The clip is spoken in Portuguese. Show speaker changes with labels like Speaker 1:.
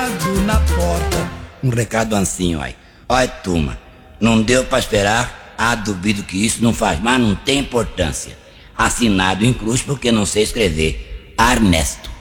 Speaker 1: pendurado na porta.
Speaker 2: Um recado assim, ó. Olha, turma, não deu pra esperar? Duvido que isso não faz, mas não tem importância. Assinado em cruz porque não sei escrever. Ernesto.